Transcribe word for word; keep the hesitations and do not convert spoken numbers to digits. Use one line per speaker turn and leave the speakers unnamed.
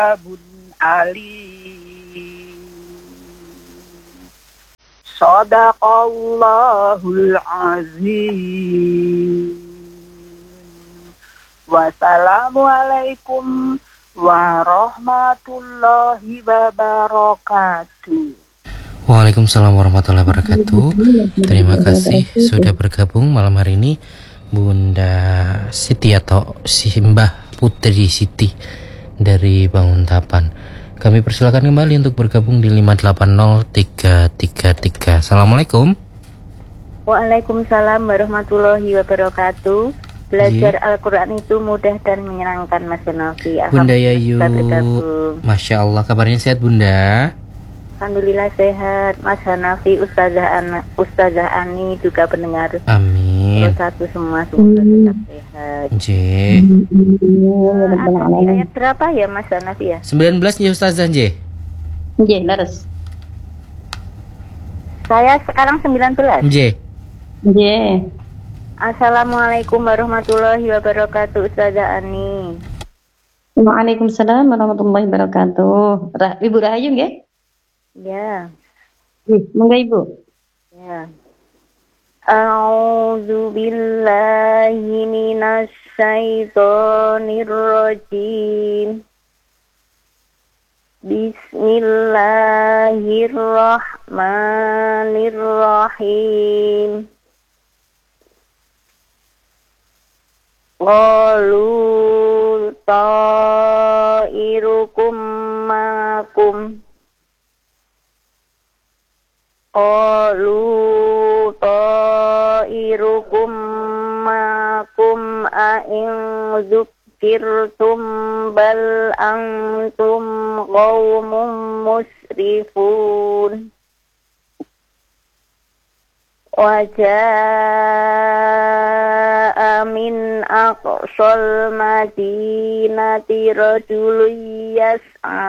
Abun alim. Sadaqallahul azim. Wassalamualaikum warahmatullahi wabarakatuh.
Waalaikumsalam warahmatullahi wabarakatuh. Terima kasih sudah bergabung malam hari ini Bunda Siti atau Simbah Putri Siti dari Banguntapan. Kami persilakan kembali untuk bergabung di lima delapan nol tiga tiga tiga. Assalamualaikum.
Waalaikumsalam warahmatullahi wabarakatuh. Belajar yeah. Al-Quran itu mudah dan menyenangkan, Mas Nafi.
Bunda Yayu, Masya Allah, kabarnya sehat Bunda?
Alhamdulillah sehat, Mas Hanafi, Ustazah Ana, Ustazah Ani juga pendengar.
Amin.
Satu semua semoga tetap sehat.
J.
Uh, ada ayat berapa ya Mas Hanafi ya?
sembilan belas ya Ustazah J.
J, laras. Saya sekarang sembilan belas.
J.
J. Assalamualaikum warahmatullahi wabarakatuh, Ustazah Ani.
Waalaikumsalam warahmatullahi wabarakatuh. Ra, Ibu Rahayu nggih?
Ya.
Ih, monggo Ibu.
Ya. A'udzu billahi minasy syaithanir rajim. Bismillahirrahmanirrahim. Qalu ta'irukum ma'akum. Qalu ta'irukum ma'akum a'in dzukirtum bal antum qaumun musrifun. Waja'a min aqsal madinati rajulun yas'a